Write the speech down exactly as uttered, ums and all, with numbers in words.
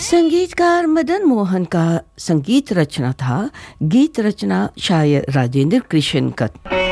संगीतकार मदन मोहन का संगीत रचना था, गीत रचना शायर राजेंद्र कृष्ण का।